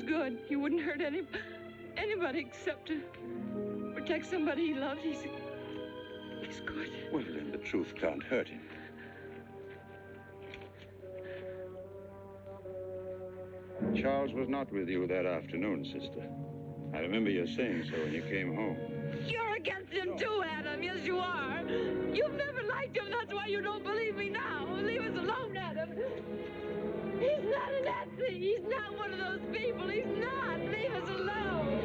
good. He wouldn't hurt anybody except to protect somebody he loved. He's good. Well, then the truth can't hurt him. Charles was not with you that afternoon, sister. I remember you saying so when you came home. You're against him too, Adam. Yes, you are. You've never liked him. That's why you don't believe me now. Leave us alone, Adam. He's not an Nazi. He's not one of those people. He's not. Leave us alone.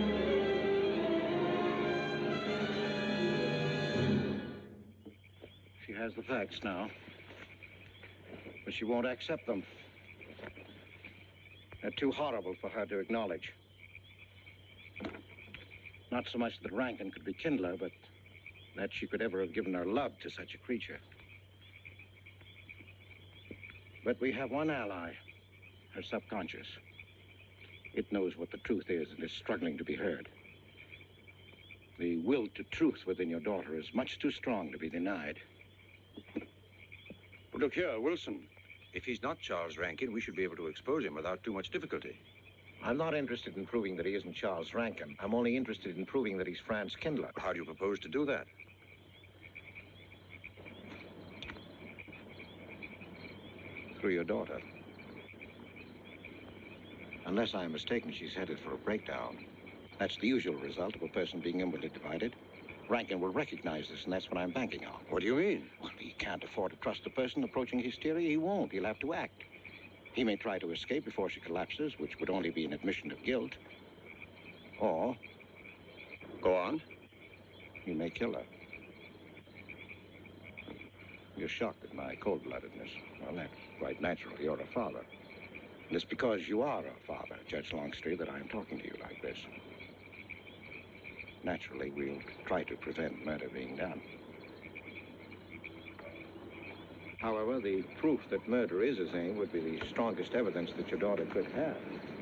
She has the facts now, but she won't accept them. They're too horrible for her to acknowledge. Not so much that Rankin could be Kindler, but that she could ever have given her love to such a creature. But we have one ally, her subconscious. It knows what the truth is and is struggling to be heard. The will to truth within your daughter is much too strong to be denied. But look here, Wilson. If he's not Charles Rankin, we should be able to expose him without too much difficulty. I'm not interested in proving that he isn't Charles Rankin. I'm only interested in proving that he's Franz Kindler. How do you propose to do that? Through your daughter. Unless I'm mistaken, she's headed for a breakdown. That's the usual result of a person being inwardly divided. Rankin will recognize this, and that's what I'm banking on. What do you mean? Well, he can't afford to trust a person approaching hysteria. He won't. He'll have to act. He may try to escape before she collapses, which would only be an admission of guilt. Or... Go on. He may kill her. You're shocked at my cold-bloodedness. Well, that's quite natural. You're a father. And it's because you are a father, Judge Longstreet, that I'm talking to you like this. Naturally, we'll try to prevent murder being done. However, the proof that murder is his aim would be the strongest evidence that your daughter could have.